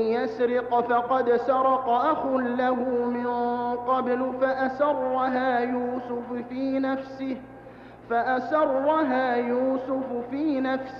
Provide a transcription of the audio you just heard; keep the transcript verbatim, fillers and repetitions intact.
يسرق فقد سرق أخ له من قبل فأسرها يوسف في نفسه فأسرها يوسف في نفسه